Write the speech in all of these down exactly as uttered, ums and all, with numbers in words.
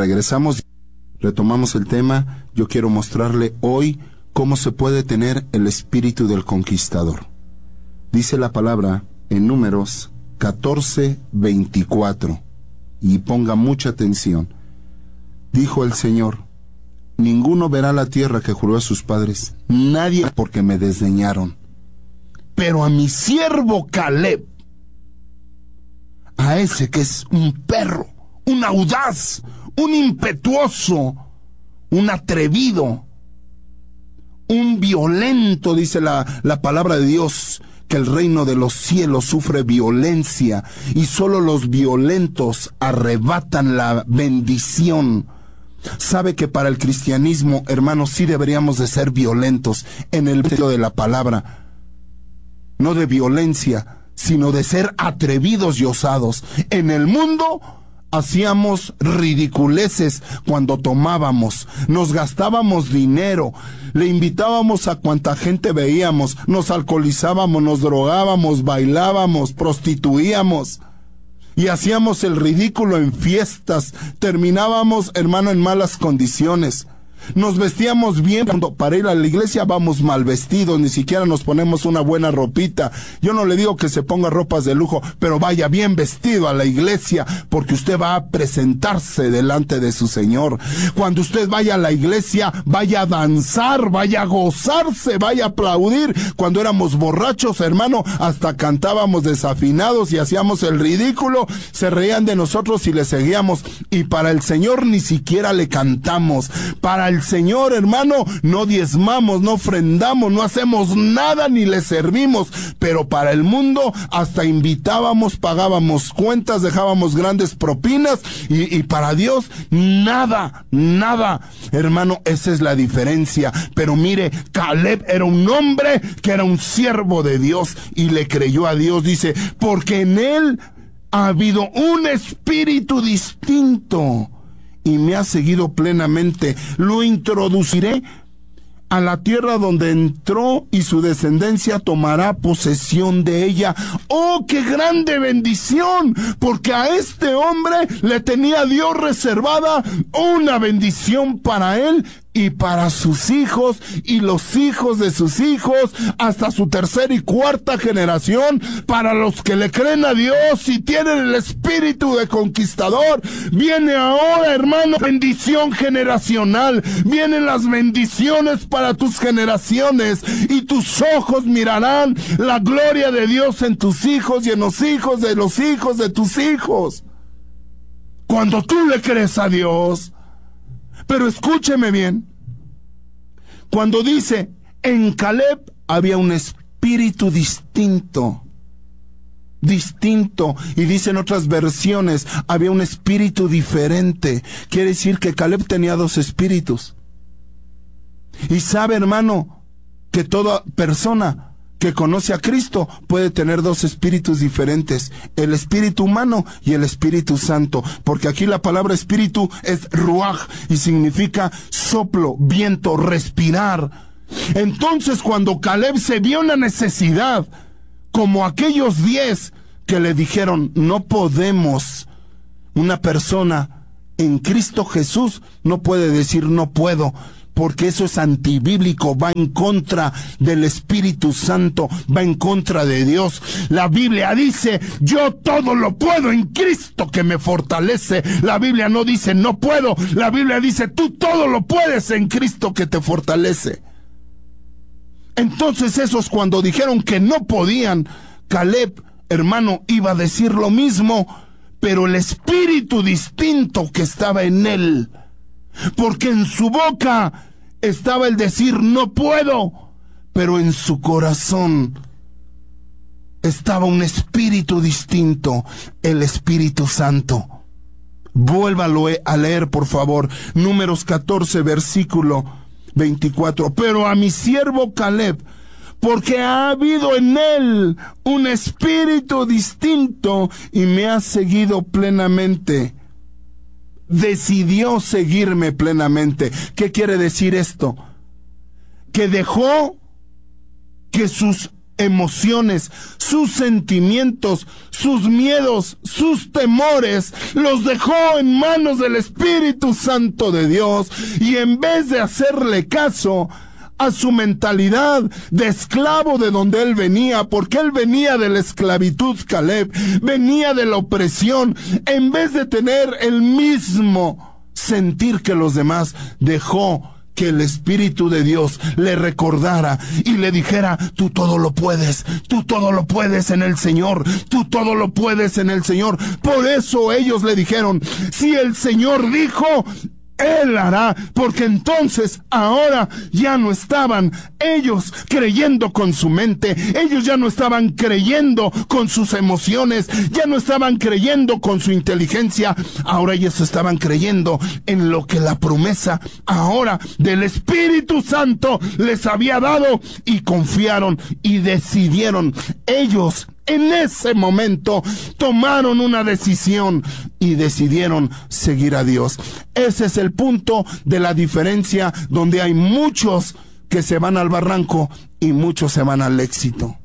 regresamos, retomamos el tema. Yo quiero mostrarle hoy cómo se puede tener el espíritu del conquistador. Dice la palabra en Números catorce, veinticuatro, y ponga mucha atención. Dijo el Señor: ninguno verá la tierra que juró a sus padres, nadie, porque me desdeñaron. Pero a mi siervo Caleb, a ese que es un perro, un audaz, un impetuoso, un atrevido, un violento, dice la, la palabra de Dios, que el reino de los cielos sufre violencia y solo los violentos arrebatan la bendición. Sabe que para el cristianismo, hermanos, sí deberíamos de ser violentos en el sentido de la palabra, no de violencia, sino de ser atrevidos y osados. En el mundo hacíamos ridiculeces cuando tomábamos, nos gastábamos dinero, le invitábamos a cuanta gente veíamos, nos alcoholizábamos, nos drogábamos, bailábamos, prostituíamos y hacíamos el ridículo en fiestas. Terminábamos, hermano, en malas condiciones. Nos vestíamos bien, cuando para ir a la iglesia vamos mal vestidos, ni siquiera nos ponemos una buena ropita. Yo no le digo que se ponga ropas de lujo, pero vaya bien vestido a la iglesia, porque usted va a presentarse delante de su Señor. Cuando usted vaya a la iglesia, vaya a danzar, vaya a gozarse, vaya a aplaudir. Cuando éramos borrachos, hermano, hasta cantábamos desafinados y hacíamos el ridículo, se reían de nosotros y le seguíamos. Y para el Señor ni siquiera le cantamos. Para el Señor, hermano, no diezmamos, no ofrendamos, no hacemos nada ni le servimos, pero para el mundo hasta invitábamos, pagábamos cuentas, dejábamos grandes propinas y, y para Dios nada, nada. Hermano, esa es la diferencia. Pero mire, Caleb era un hombre que era un siervo de Dios y le creyó a Dios. Dice, porque en él ha habido un espíritu distinto y me ha seguido plenamente. Lo introduciré a la tierra donde entró y su descendencia tomará posesión de ella. ¡Oh, qué grande bendición! Porque a este hombre le tenía Dios reservada una bendición para él y para sus hijos y los hijos de sus hijos hasta su tercera y cuarta generación. Para los que le creen a Dios y tienen el espíritu de conquistador, viene ahora, hermano, bendición generacional. Vienen las bendiciones para tus generaciones y tus ojos mirarán la gloria de Dios en tus hijos y en los hijos de los hijos de tus hijos. Cuando tú le crees a Dios. Pero escúcheme bien, cuando dice, en Caleb había un espíritu distinto, distinto, y dicen otras versiones, había un espíritu diferente, quiere decir que Caleb tenía dos espíritus. Y sabe, hermano, que toda persona que conoce a Cristo puede tener dos espíritus diferentes, el espíritu humano y el Espíritu Santo, porque aquí la palabra espíritu es ruaj y significa soplo, viento, respirar. Entonces, cuando Caleb se vio en la necesidad, como aquellos diez que le dijeron, no podemos, una persona en Cristo Jesús no puede decir no puedo, porque eso es antibíblico, va en contra del Espíritu Santo, va en contra de Dios. La Biblia dice, yo todo lo puedo en Cristo que me fortalece. La Biblia no dice no puedo, la Biblia dice tú todo lo puedes en Cristo que te fortalece. Entonces esos, cuando dijeron que no podían, Caleb, hermano, iba a decir lo mismo, pero el espíritu distinto que estaba en él, porque en su boca estaba el decir no puedo, pero en su corazón estaba un espíritu distinto, el Espíritu Santo. Vuélvalo a leer, por favor, Números catorce, versículo veinticuatro. Pero a mi siervo Caleb, porque ha habido en él un espíritu distinto y me ha seguido plenamente. Decidió seguirme plenamente. ¿Qué quiere decir esto? Que dejó que sus emociones, sus sentimientos, sus miedos, sus temores, los dejó en manos del Espíritu Santo de Dios, y en vez de hacerle caso a su mentalidad de esclavo de donde él venía, porque él venía de la esclavitud, Caleb, venía de la opresión, en vez de tener el mismo sentir que los demás, dejó que el Espíritu de Dios le recordara y le dijera: tú todo lo puedes, tú todo lo puedes en el Señor, tú todo lo puedes en el Señor. Por eso ellos le dijeron: si el Señor dijo, Él hará, porque entonces ahora ya no estaban ellos creyendo con su mente, ellos ya no estaban creyendo con sus emociones, ya no estaban creyendo con su inteligencia, ahora ellos estaban creyendo en lo que la promesa ahora del Espíritu Santo les había dado, y confiaron y decidieron. Ellos en ese momento tomaron una decisión y decidieron seguir a Dios. Ese es el punto de la diferencia, donde hay muchos que se van al barranco y muchos se van al éxito.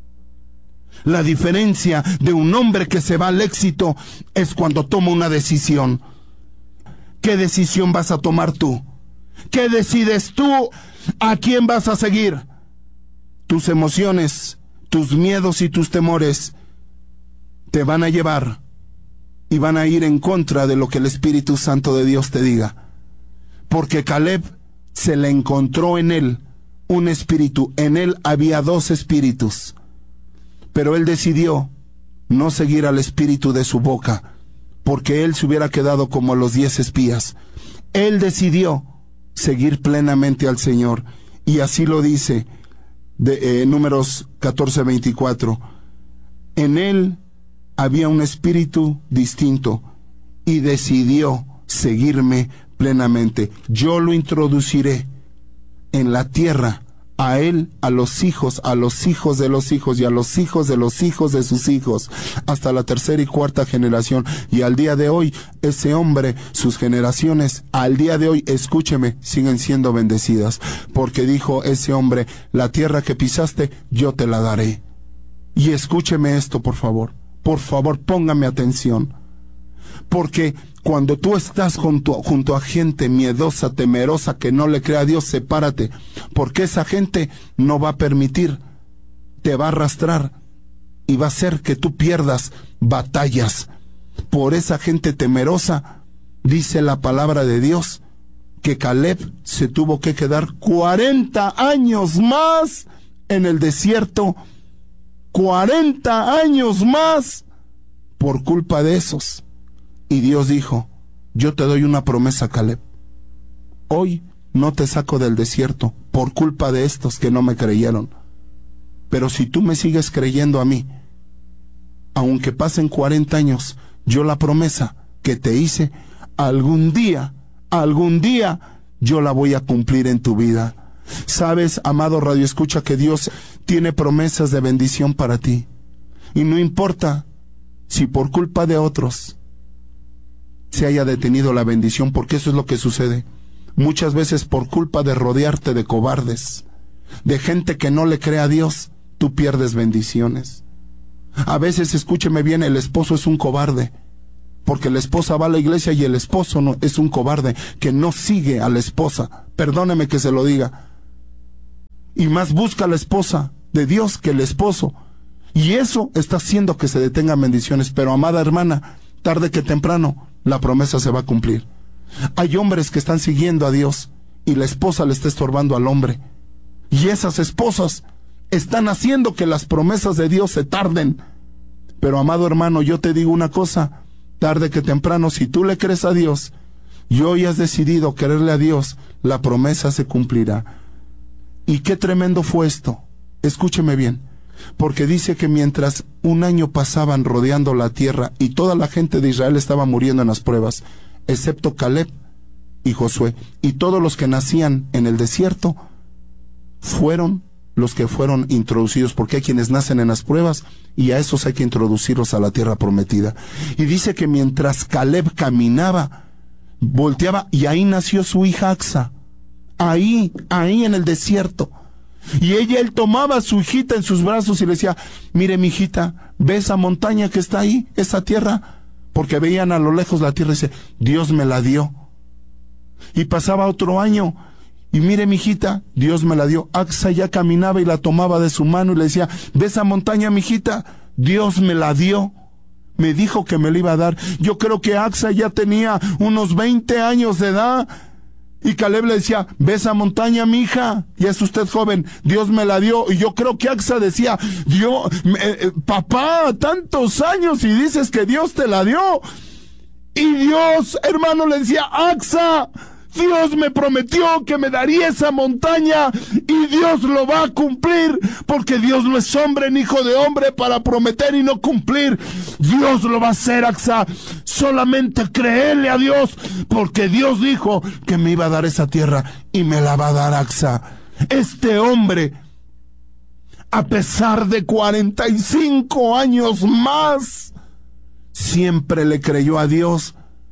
La diferencia de un hombre que se va al éxito es cuando toma una decisión. ¿Qué decisión vas a tomar tú? ¿Qué decides tú? ¿A quién vas a seguir? Tus emociones, tus miedos y tus temores te van a llevar y van a ir en contra de lo que el Espíritu Santo de Dios te diga. Porque Caleb se le encontró en él un espíritu. En él había dos espíritus, pero él decidió no seguir al espíritu de su boca, porque él se hubiera quedado como los diez espías. Él decidió seguir plenamente al Señor, y así lo dice de eh, Números catorce veinticuatro. En él había un espíritu distinto y decidió seguirme plenamente. Yo lo introduciré en la tierra, a él, a los hijos, a los hijos de los hijos y a los hijos de los hijos de sus hijos, hasta la tercera y cuarta generación. Y al día de hoy, ese hombre, sus generaciones, al día de hoy, escúcheme, siguen siendo bendecidas, porque dijo ese hombre: la tierra que pisaste, yo te la daré. Y escúcheme esto, por favor, por favor, póngame atención, porque cuando tú estás junto, junto a gente miedosa, temerosa, que no le cree a Dios, sepárate, porque esa gente no va a permitir, te va a arrastrar y va a hacer que tú pierdas batallas. Por esa gente temerosa, dice la palabra de Dios, que Caleb se tuvo que quedar cuarenta años más en el desierto, cuarenta años más por culpa de esos. Y Dios dijo: yo te doy una promesa, Caleb. Hoy no te saco del desierto por culpa de estos que no me creyeron. Pero si tú me sigues creyendo a mí, aunque pasen cuarenta años, yo la promesa que te hice, algún día, algún día, yo la voy a cumplir en tu vida. Sabes, amado Radio Escucha, que Dios tiene promesas de bendición para ti. Y no importa si por culpa de otros se haya detenido la bendición, porque eso es lo que sucede. Muchas veces por culpa de rodearte de cobardes, de gente que no le cree a Dios, tú pierdes bendiciones. A veces, escúcheme bien, el esposo es un cobarde, porque la esposa va a la iglesia y el esposo no, es un cobarde que no sigue a la esposa. Perdóneme que se lo diga. Y más busca a la esposa de Dios que el esposo. Y eso está haciendo que se detengan bendiciones. Pero, amada hermana, tarde que temprano, la promesa se va a cumplir. Hay hombres que están siguiendo a Dios y la esposa le está estorbando al hombre. Y esas esposas están haciendo que las promesas de Dios se tarden. Pero, amado hermano, yo te digo una cosa, tarde que temprano, si tú le crees a Dios y hoy has decidido quererle a Dios, la promesa se cumplirá. Y qué tremendo fue esto. Escúcheme bien, porque dice que mientras un año pasaban rodeando la tierra y toda la gente de Israel estaba muriendo en las pruebas, excepto Caleb y Josué, y todos los que nacían en el desierto fueron los que fueron introducidos, porque hay quienes nacen en las pruebas y a esos hay que introducirlos a la tierra prometida. Y dice que mientras Caleb caminaba, volteaba y ahí nació su hija Axa, ahí, ahí en el desierto. Y ella, él tomaba a su hijita en sus brazos y le decía, mire mi hijita, ¿ve esa montaña que está ahí, esa tierra? Porque veían a lo lejos la tierra y dice, Dios me la dio. Y pasaba otro año, y mire mi hijita, Dios me la dio. Axa ya caminaba y la tomaba de su mano y le decía, ¿ve esa montaña mi hijita? Dios me la dio. Me dijo que me la iba a dar. Yo creo que Axa ya tenía unos veinte años de edad. Y Caleb le decía, ¿ve esa montaña, mi hija? Y es usted joven, Dios me la dio. Y yo creo que Axa decía, Dios, eh, papá, tantos años y dices que Dios te la dio. Y Dios, hermano, le decía, Axa, Dios me prometió que me daría esa montaña y Dios lo va a cumplir, porque Dios no es hombre ni hijo de hombre para prometer y no cumplir. Dios lo va a hacer, Axa. Solamente créele a Dios, porque Dios dijo que me iba a dar esa tierra y me la va a dar, Axa. Este hombre, a pesar de cuarenta y cinco años más, siempre le creyó a Dios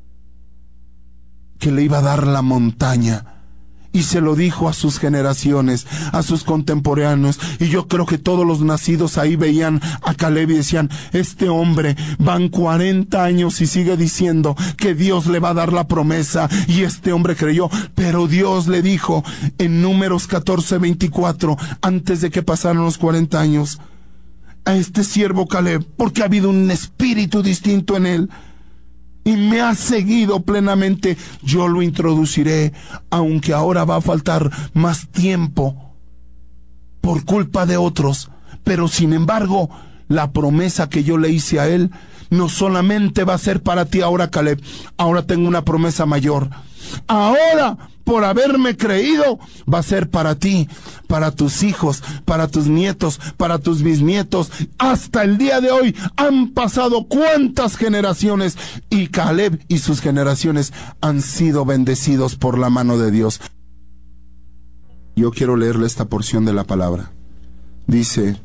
que le iba a dar la montaña, y se lo dijo a sus generaciones, a sus contemporáneos. Y yo creo que todos los nacidos ahí veían a Caleb y decían, este hombre van cuarenta años y sigue diciendo que Dios le va a dar la promesa, y este hombre creyó. Pero Dios le dijo en Números catorce veinticuatro, antes de que pasaran los cuarenta años, a este siervo Caleb, porque ha habido un espíritu distinto en él y me ha seguido plenamente, yo lo introduciré, aunque ahora va a faltar más tiempo por culpa de otros. Pero sin embargo, la promesa que yo le hice a él no solamente va a ser para ti ahora, Caleb. Ahora tengo una promesa mayor. Ahora, por haberme creído, va a ser para ti, para tus hijos, para tus nietos, para tus bisnietos. Hasta el día de hoy han pasado cuántas generaciones, y Caleb y sus generaciones han sido bendecidos por la mano de Dios. Yo quiero leerle esta porción de la palabra. Dice,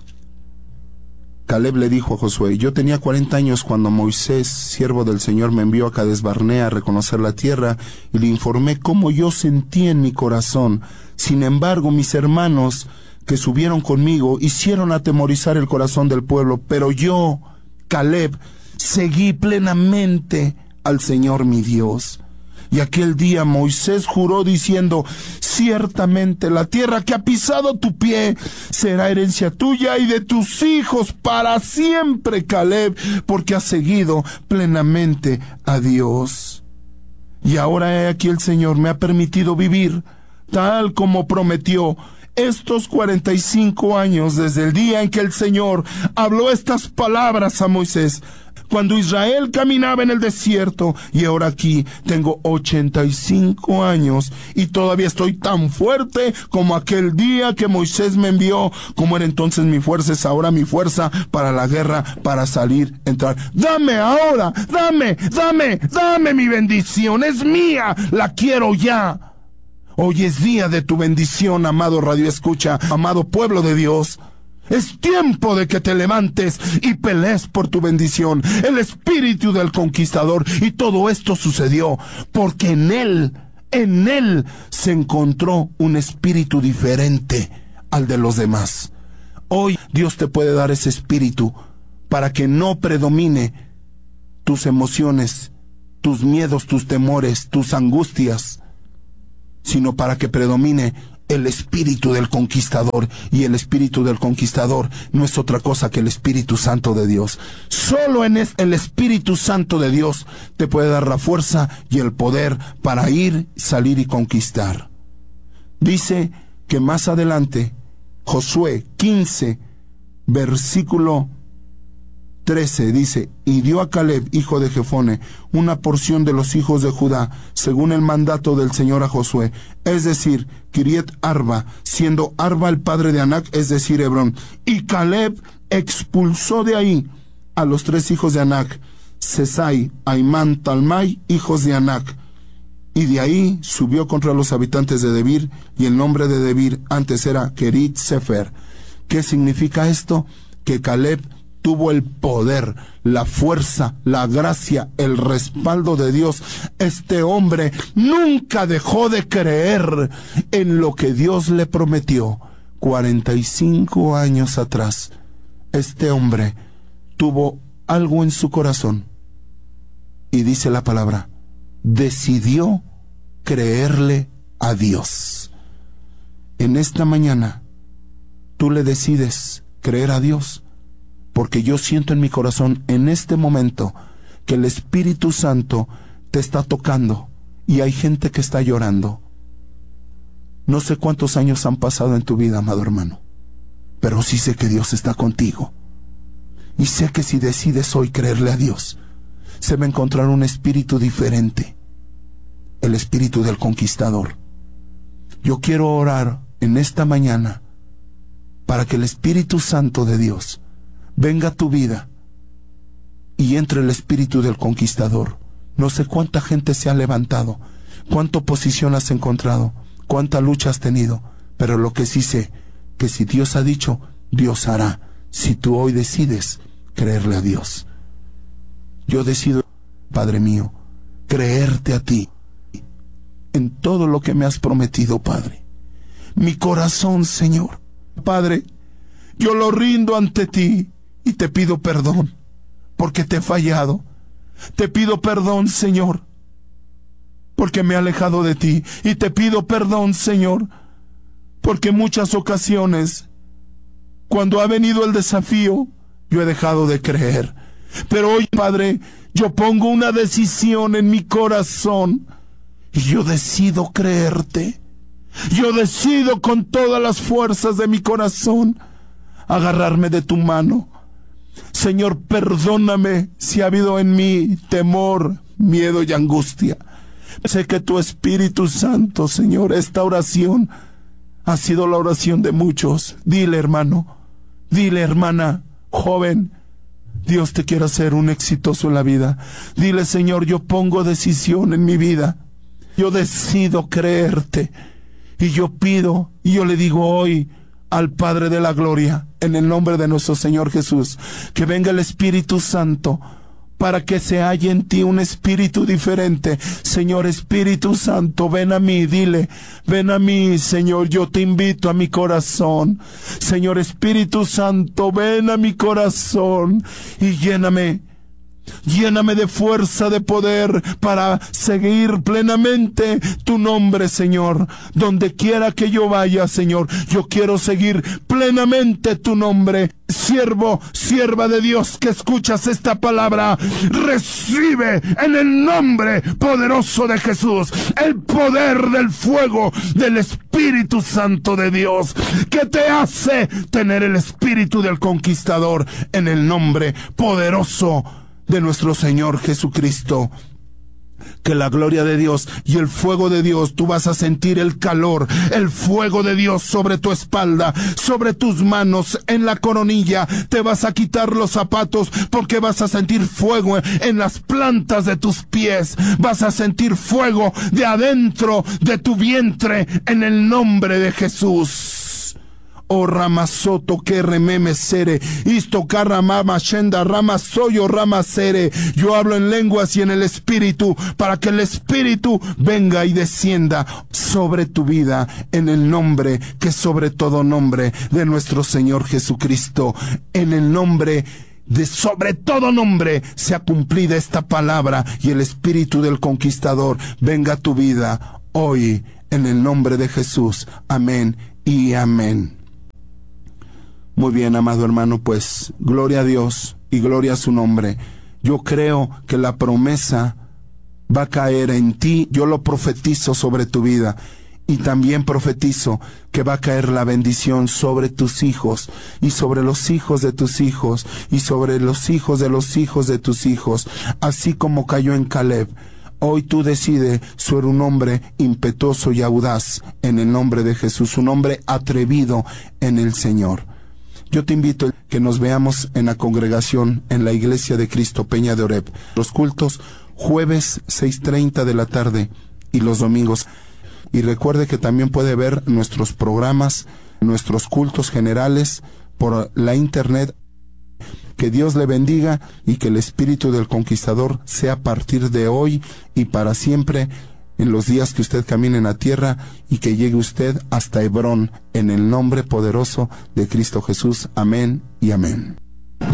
Caleb le dijo a Josué, yo tenía cuarenta años cuando Moisés, siervo del Señor, me envió a Cades Barnea a reconocer la tierra, y le informé cómo yo sentía en mi corazón. Sin embargo, mis hermanos que subieron conmigo hicieron atemorizar el corazón del pueblo, pero yo, Caleb, seguí plenamente al Señor mi Dios. Y aquel día Moisés juró diciendo, ciertamente la tierra que ha pisado tu pie será herencia tuya y de tus hijos para siempre, Caleb, porque has seguido plenamente a Dios. Y ahora he aquí el Señor me ha permitido vivir tal como prometió estos cuarenta y cinco años desde el día en que el Señor habló estas palabras a Moisés, cuando Israel caminaba en el desierto, y ahora aquí tengo ochenta y cinco años y todavía estoy tan fuerte como aquel día que Moisés me envió. Como era entonces mi fuerza, es ahora mi fuerza para la guerra, para salir, entrar. Dame ahora, dame, dame, dame mi bendición, es mía, la quiero ya. Hoy es día de tu bendición, amado Radio Escucha, amado pueblo de Dios. Es tiempo de que te levantes y pelees por tu bendición, el espíritu del conquistador. Y todo esto sucedió porque en él, en él se encontró un espíritu diferente al de los demás. Hoy Dios te puede dar ese espíritu para que no predomine tus emociones, tus miedos, tus temores, tus angustias, sino para que predomine el espíritu del conquistador. Y el espíritu del conquistador no es otra cosa que el Espíritu Santo de Dios. Solo en el Espíritu Santo de Dios te puede dar la fuerza y el poder para ir, salir y conquistar. Dice que más adelante, Josué quince, versículo trece, dice, y dio a Caleb, hijo de Jefone, una porción de los hijos de Judá, según el mandato del Señor a Josué, es decir, Kiriet Arba, siendo Arba el padre de Anac, es decir, Hebrón. Y Caleb expulsó de ahí a los tres hijos de Anac, Sesai, Aimán, Talmai, hijos de Anac. Y de ahí subió contra los habitantes de Debir, y el nombre de Debir antes era Kerit Sefer. ¿Qué significa esto? Que Caleb tuvo el poder, la fuerza, la gracia, el respaldo de Dios. Este hombre nunca dejó de creer en lo que Dios le prometió. cuarenta y cinco años atrás, este hombre tuvo algo en su corazón y dice la palabra, decidió creerle a Dios. En esta mañana, tú le decides creer a Dios, porque yo siento en mi corazón en este momento que el Espíritu Santo te está tocando y hay gente que está llorando. No sé cuántos años han pasado en tu vida, amado hermano, pero sí sé que Dios está contigo. Y sé que si decides hoy creerle a Dios, se va a encontrar un espíritu diferente, el espíritu del conquistador. Yo quiero orar en esta mañana para que el Espíritu Santo de Dios venga a tu vida y entre el espíritu del conquistador. No sé cuánta gente se ha levantado, cuánta oposición has encontrado, cuánta lucha has tenido, pero lo que sí sé, que si Dios ha dicho, Dios hará, si tú hoy decides creerle a Dios. Yo decido, Padre mío, creerte a ti en todo lo que me has prometido, Padre. Mi corazón, Señor, Padre, yo lo rindo ante ti y te pido perdón porque te he fallado. Te pido perdón, Señor, porque me he alejado de ti. Y te pido perdón, Señor, porque en muchas ocasiones, cuando ha venido el desafío, yo he dejado de creer. Pero hoy, Padre, yo pongo una decisión en mi corazón y yo decido creerte. Yo decido con todas las fuerzas de mi corazón agarrarme de tu mano. Señor, perdóname si ha habido en mí temor, miedo y angustia. Sé que tu Espíritu Santo, Señor, esta oración ha sido la oración de muchos. Dile, hermano, dile, hermana, joven, Dios te quiere hacer un exitoso en la vida. Dile, Señor, yo pongo decisión en mi vida. Yo decido creerte. Y yo pido, y yo le digo hoy al Padre de la Gloria, en el nombre de nuestro Señor Jesús, que venga el Espíritu Santo para que se halle en ti un espíritu diferente. Señor Espíritu Santo, ven a mí, dile, ven a mí, Señor, yo te invito a mi corazón. Señor Espíritu Santo, ven a mi corazón y lléname. Lléname de fuerza, de poder para seguir plenamente tu nombre, Señor. Donde quiera que yo vaya, Señor, yo quiero seguir plenamente tu nombre. Siervo, sierva de Dios que escuchas esta palabra, recibe en el nombre poderoso de Jesús el poder del fuego del Espíritu Santo de Dios, que te hace tener el espíritu del conquistador en el nombre poderoso de nuestro Señor Jesucristo. Que la gloria de Dios y el fuego de Dios, tú vas a sentir el calor, el fuego de Dios sobre tu espalda, sobre tus manos, en la coronilla. Te vas a quitar los zapatos porque vas a sentir fuego en las plantas de tus pies. Vas a sentir fuego de adentro de tu vientre en el nombre de Jesús. Oh ramasoto que rememe sere, isto carramama shenda ramasoyo ramasere. Yo hablo en lenguas y en el espíritu, para que el espíritu venga y descienda sobre tu vida, en el nombre que sobre todo nombre de nuestro Señor Jesucristo. En el nombre de sobre todo nombre sea cumplida esta palabra y el espíritu del conquistador venga a tu vida hoy, en el nombre de Jesús. Amén y amén. Muy bien, amado hermano, pues gloria a Dios y gloria a su nombre. Yo creo que la promesa va a caer en ti. Yo lo profetizo sobre tu vida y también profetizo que va a caer la bendición sobre tus hijos y sobre los hijos de tus hijos y sobre los hijos de los hijos de tus hijos, así como cayó en Caleb. Hoy tú decides ser un hombre impetuoso y audaz en el nombre de Jesús, un hombre atrevido en el Señor. Yo te invito a que nos veamos en la congregación en la Iglesia de Cristo Peña de Oreb. Los cultos jueves seis treinta de la tarde y los domingos. Y recuerde que también puede ver nuestros programas, nuestros cultos generales por la internet. Que Dios le bendiga y que el espíritu del conquistador sea a partir de hoy y para siempre en los días que usted camine en la tierra y que llegue usted hasta Hebrón, en el nombre poderoso de Cristo Jesús. Amén y amén.